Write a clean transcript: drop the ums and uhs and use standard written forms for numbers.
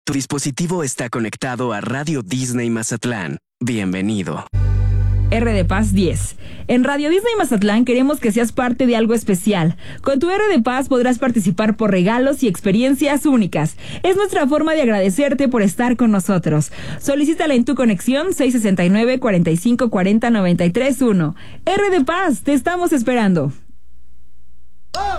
Tu dispositivo está conectado a Radio Disney Mazatlán. Bienvenido. R de Paz 10. En Radio Disney Mazatlán queremos que seas parte de algo especial. Con tu R de Paz podrás participar por regalos y experiencias únicas. Es nuestra forma de agradecerte por estar con nosotros. Solicítala en tu conexión 669-4540-931. R de Paz, te estamos esperando.